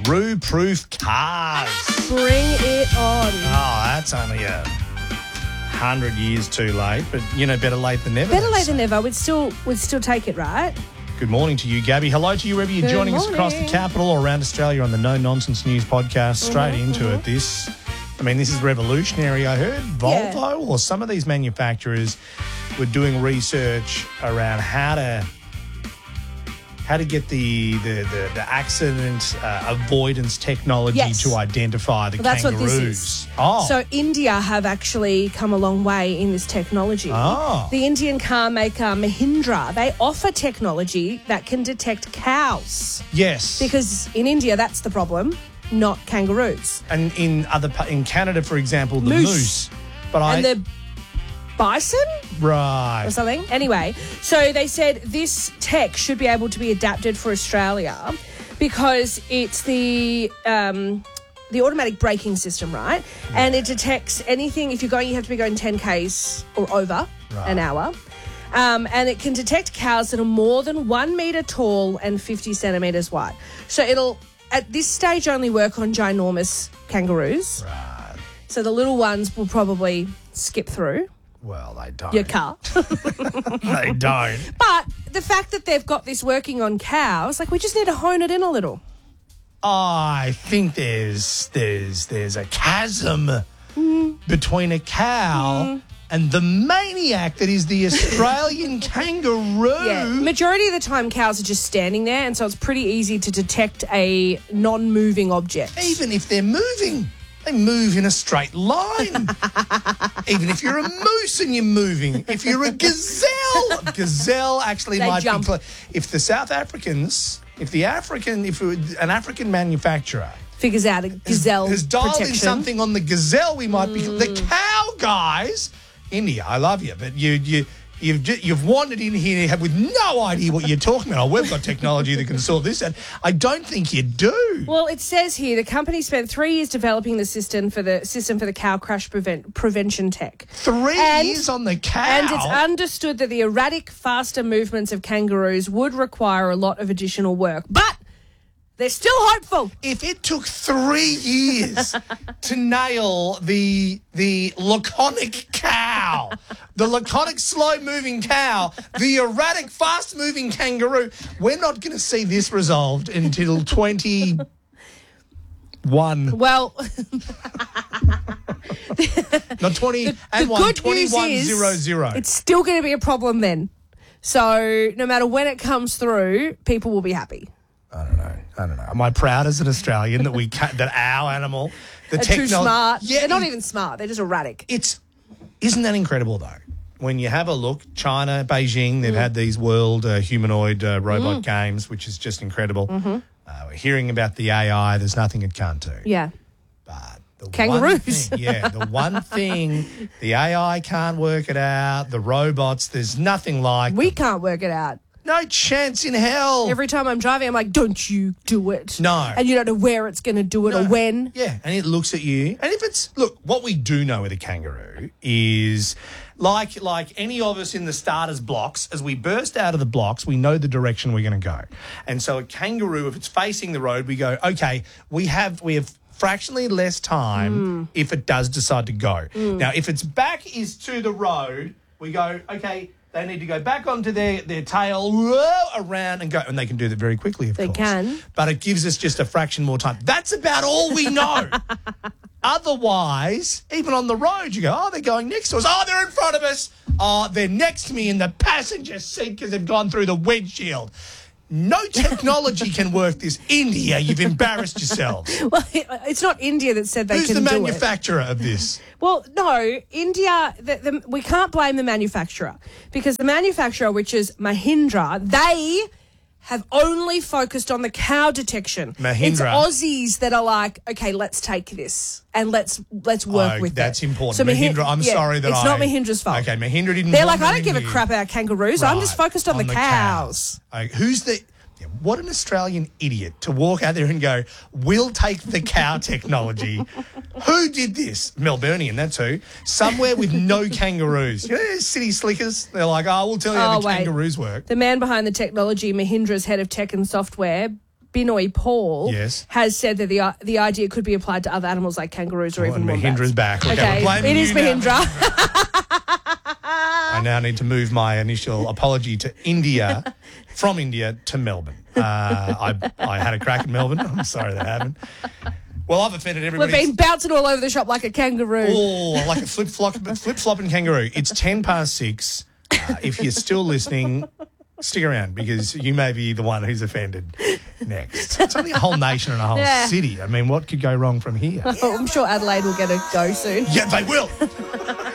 kangaroo-proof cars. Bring it on. Oh, that's only 100 years too late, but, better late than never. Better late than never. We'd still take it, right? Good morning to you, Gabby. Hello to you wherever you're joining us across the capital or around Australia on the No Nonsense News podcast. Straight into it. This is revolutionary. I heard Volvo or some of these manufacturers were doing research around how to get the accident avoidance technology to identify the kangaroos. That's what this is. Oh. So India have actually come a long way in this technology. Oh. The Indian car maker Mahindra, they offer technology that can detect cows. Yes. Because in India, that's the problem, not kangaroos. And in Canada, for example, the moose. And the bison? Right. Or something. Anyway, so they said this tech should be able to be adapted for Australia because it's the automatic braking system, right? Yeah. And it detects anything. If you're going, you have to be going 10 k's or over an hour. And it can detect cows that are more than 1 metre tall and 50 centimetres wide. So it'll, at this stage, only work on ginormous kangaroos. Right. So the little ones will probably skip through. Well, they don't. Your car. They don't. But the fact that they've got this working on cows, we just need to hone it in a little. I think there's a chasm between a cow and the maniac that is the Australian kangaroo. Yeah, majority of the time cows are just standing there, and so it's pretty easy to detect a non-moving object. Even if they're moving. They move in a straight line. Even if you're a moose and you're moving. If you're a gazelle actually they might jump. be. If an African manufacturer figures out a gazelle has dialed protection. in something on the gazelle, we might be the cow guys. India, I love you, but You've wandered in here with no idea what you're talking about. Oh, we've got technology that can sort this out. I don't think you do. Well, it says here the company spent 3 years developing the system for the cow crash prevention tech. 3 years on the cow? And it's understood that the erratic, faster movements of kangaroos would require a lot of additional work. But they're still hopeful. If it took 3 years to nail the laconic cow, the laconic, slow-moving cow, the erratic, fast-moving kangaroo, we're not going to see this resolved until 21. Well, not 20 the and one, good news 2100. It's still going to be a problem then. So no matter when it comes through, people will be happy. I don't know. Am I proud as an Australian that our animal, the technology, too smart? Yeah, they're not even smart. They're just erratic. Isn't that incredible though? When you have a look, China, Beijing, they've had these world humanoid robot games, which is just incredible. We're hearing about the AI. There's nothing it can't do. Yeah. But the kangaroos. The one thing, the AI can't work it out. The robots, there's nothing like We can't work it out. No chance in hell. Every time I'm driving, I'm like, don't you do it. No. And you don't know where it's going to do it or when. Yeah, and it looks at you. And if it's, look, what we do know with a kangaroo is like any of us in the starter's blocks, as we burst out of the blocks, we know the direction we're going to go. And so a kangaroo, if it's facing the road, we go, okay, we have fractionally less time if it does decide to go. Now, if its back is to the road, we go, okay, they need to go back onto their tail, around and go. And they can do that very quickly, of course. They can. But it gives us just a fraction more time. That's about all we know. Otherwise, even on the road, you go, oh, they're going next to us. Oh, they're in front of us. Oh, they're next to me in the passenger seat because they've gone through the windshield. No technology can work this. India, you've embarrassed yourselves. Well, it's not India that said they Who's can the do it. manufacturer of this? Well, no, India, we can't blame the manufacturer because the manufacturer, which is Mahindra, they have only focused on the cow detection. Mahindra. It's Aussies that are like, okay, let's take this and let's work with that's it. important. So Mahindra, I'm sorry that it's not Mahindra's fault. Okay, Mahindra didn't. They're like, I don't give a crap about kangaroos. I'm just Right, focused on the cows. Who's the... What an Australian idiot to walk out there and go, we'll take the cow technology. Who did this? Melburnian, that's who. Somewhere with no kangaroos. You know, city slickers. They're like, we'll tell you how the kangaroos work. The man behind the technology, Mahindra's head of tech and software, Binoy Paul Yes. has said that the idea could be applied to other animals like kangaroos or even and wombats. Mahindra's back. Okay, Okay, we're blaming it is you now. Mahindra. I now need to move my initial apology to India, from India to Melbourne. I had a crack at Melbourne. I'm sorry that happened. Well, I've offended We've everybody. been bouncing all over the shop like a kangaroo. Oh, like a flip-flopping kangaroo. It's 6:10. If you're still listening, stick around because you may be the one who's offended next. It's only a whole nation and a whole Yeah. city. I mean, what could go wrong from here? I'm sure Adelaide will get a go soon. Yeah, they will.